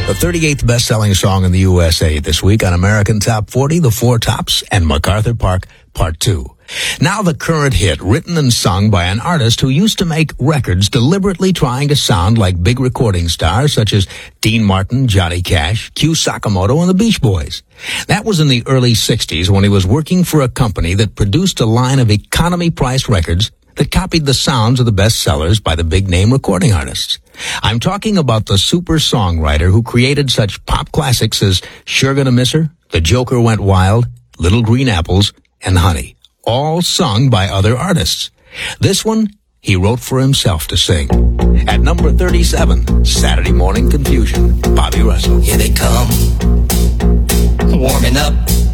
The 38th best-selling song in the USA this week on American Top 40, The Four Tops, and MacArthur Park, Part 2. Now the current hit, written and sung by an artist who used to make records deliberately trying to sound like big recording stars such as Dean Martin, Johnny Cash, Q Sakamoto, and the Beach Boys. That was in the early 60s when he was working for a company that produced a line of economy-priced records that copied the sounds of the best sellers by the big-name recording artists. I'm talking about the super songwriter who created such pop classics as Sure Gonna Miss Her, The Joker Went Wild, Little Green Apples, and Honey, all sung by other artists. This one, he wrote for himself to sing. At number 37, Saturday Morning Confusion, Bobby Russell. Here they come, warming up.